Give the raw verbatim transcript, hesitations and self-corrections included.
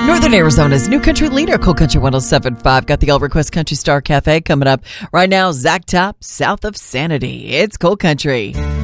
Northern Arizona's new country leader, Cool Country one oh seven point five. Got the All Request Country Star Cafe coming up right now. Zach Top, south of Sanity. It's Cool Country.